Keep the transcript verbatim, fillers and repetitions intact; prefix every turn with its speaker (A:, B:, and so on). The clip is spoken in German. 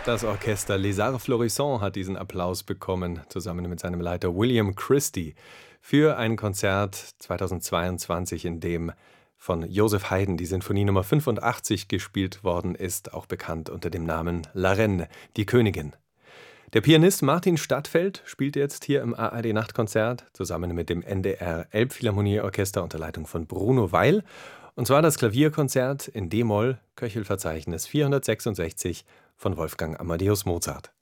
A: Das Orchester Les Arts Florissants hat diesen Applaus bekommen, zusammen mit seinem Leiter William Christie, für ein Konzert zweitausendzweiundzwanzig, in dem von Joseph Haydn die Sinfonie Nummer fünfundachtzig gespielt worden ist, auch bekannt unter dem Namen La Reine, die Königin. Der Pianist Martin Stadtfeld spielt jetzt hier im A R D-Nachtkonzert zusammen mit dem N D R Elbphilharmonieorchester unter Leitung von Bruno Weil. Und zwar das Klavierkonzert in D-Moll, Köchelverzeichnis vierhundertsechsundsechzig von Wolfgang Amadeus Mozart.